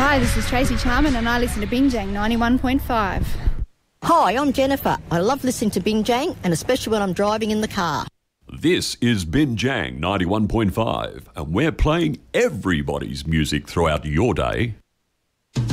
Hi, this is Tracy Charman and I listen to Binjang 91.5. Hi, I'm Jennifer. I love listening to Binjang, and especially when I'm driving in the car. This is Binjang 91.5, and we're playing everybody's music throughout your day.